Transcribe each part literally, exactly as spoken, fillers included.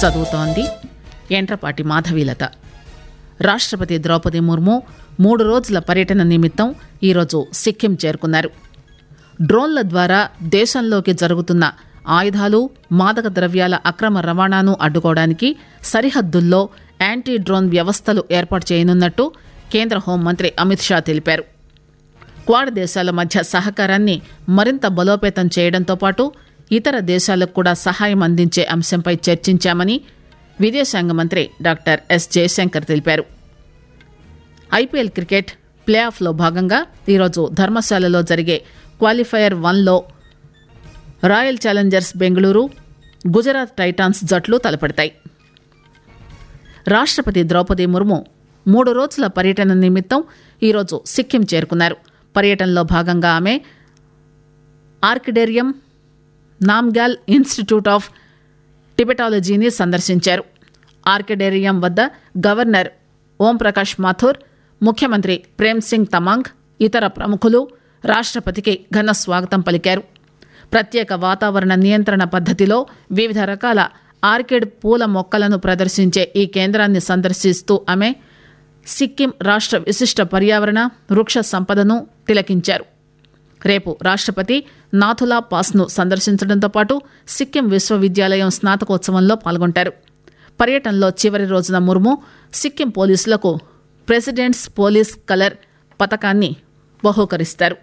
చదువుతోంది ఎంట్రపాటి మాధవీలత. రాష్ట్రపతి ద్రౌపది ముర్ము మూడు రోజుల పర్యటన నిమిత్తం ఈరోజు సిక్కిం చేరుకున్నారు. డ్రోన్ల ద్వారా దేశంలోకి జరుగుతున్న ఆయుధాలు, మాదక ద్రవ్యాల అక్రమ రవాణాను అడ్డుకోవడానికి సరిహద్దుల్లో యాంటీ డ్రోన్ వ్యవస్థలు ఏర్పాటు చేయనున్నట్టు కేంద్ర హోంమంత్రి అమిత్ షా తెలిపారు. క్వాడ్ దేశాల మధ్య సహకారాన్ని మరింత బలోపేతం చేయడంతో పాటు ఇతర దేశాలకు కూడా సహాయం అందించే అంశంపై చర్చించామని విదేశాంగ మంత్రి డాక్టర్ ఎస్ జయశంకర్ తెలిపారు. ఐపీఎల్ క్రికెట్ ప్లే ఆఫ్లో భాగంగా ఈరోజు ధర్మశాలలో జరిగే క్వాలిఫైయర్ వన్లో royal Challengers Bengaluru, Gujarat Titans జట్లు తలపడతాయి. రాష్ట్రపతి ద్రౌపది ముర్ము మూడు రోజుల పర్యటన నిమిత్తం ఈరోజు సిక్కిం చేరుకున్నారు. పర్యటనలో భాగంగా ఆమె ఆర్కిడేరియం, నామ్గ్యాల్ ఇన్స్టిట్యూట్ ఆఫ్ టిబెటాలజీని సందర్శించారు. ఆర్కిడేరియం వద్ద గవర్నర్ ఓంప్రకాష్ మాథూర్, ముఖ్యమంత్రి ప్రేమ్ సింగ్ తమాంగ్, ఇతర ప్రముఖులు రాష్ట్రపతికి ఘన స్వాగతం పలికారు. ప్రత్యేక వాతావరణ నియంత్రణ పద్ధతిలో వివిధ రకాల ఆర్కిడ్ పూల మొక్కలను ప్రదర్శించే ఈ కేంద్రాన్ని సందర్శిస్తూ ఆమె సిక్కిం రాష్ట్ర విశిష్ట పర్యావరణ, వృక్ష సంపదను తిలకించారు. రేపు రాష్ట్రపతి నాథులా పాస్ను సందర్శించడంతో పాటు సిక్కిం విశ్వవిద్యాలయం స్నాతకోత్సవంలో పాల్గొంటారు. పర్యటనలో చివరి రోజున ముర్ము సిక్కిం పోలీసులకు ప్రెసిడెంట్స్ పోలీస్ కలర్ పతకాన్ని బహూకరిస్తారు.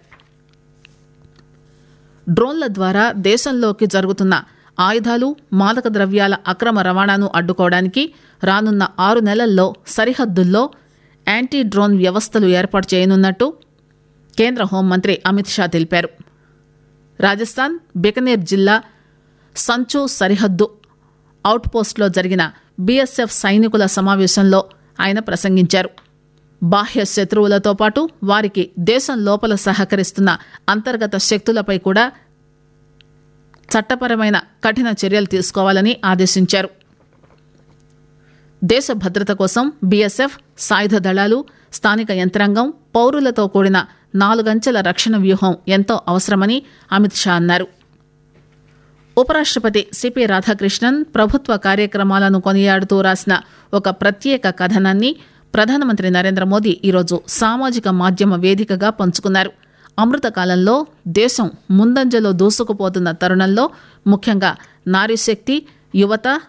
డ్రోన్ల ద్వారా దేశంలోకి జరుగుతున్న ఆయుధాలు, మాదక ద్రవ్యాల అక్రమ రవాణాను అడ్డుకోవడానికి రానున్న ఆరు నెలల్లో సరిహద్దుల్లో యాంటీ డ్రోన్ వ్యవస్థలు ఏర్పాటు చేయనున్నట్టు కేంద్ర హోంమంత్రి అమిత్ షా తెలిపారు. రాజస్థాన్ బికనేర్ జిల్లా సంచు సరిహద్దు అవుట్పోస్ట్లో జరిగిన బీఎస్ఎఫ్ సైనికుల సమావేశంలో ఆయన ప్రసంగించారు. బాహ్య శత్రువులతో పాటు వారికి దేశం లోపల సహకరిస్తున్న అంతర్గత శక్తులపై కూడా చట్టపరమైన కఠిన చర్యలు తీసుకోవాలని ఆదేశించారు. దేశ భద్రత కోసం బీఎస్ఎఫ్, సాయుధ దళాలు, స్థానిక యంత్రాంగం, పౌరులతో కూడిన నాలుగంచెల రక్షణ వ్యూహం ఎంతో అవసరమని అమిత్ షా అన్నారు. ఉపరాష్ట్రపతి సిపి రాధాకృష్ణన్ ప్రభుత్వ కార్యక్రమాలను కొనియాడుతూ రాసిన ఒక ప్రత్యేక కథనాన్ని ప్రధానమంత్రి నరేంద్ర మోదీ ఈరోజు సామాజిక మాధ్యమ వేదికగా పంచుకున్నారు. అమృత కాలంలో దేశం ముందంజలో దూసుకుపోతున్న తరుణంలో ముఖ్యంగా నారీశక్తి, యువత,